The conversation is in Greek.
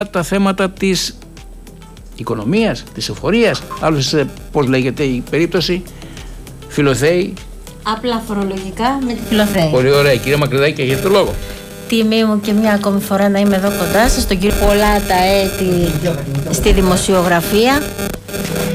τα θέματα της οικονομίας, της εφορίας, άλλωστε πώς λέγεται η περίπτωση, Φιλοθέη. Απλά φορολογικά με τη Φιλοθέη. Πολύ ωραία, κυρία Μακρυδάκη, έχετε το λόγο. Τιμή μου και μια ακόμη φορά να είμαι εδώ κοντά σας, τον κύριο πολλά τα έτη στη δημοσιογραφία.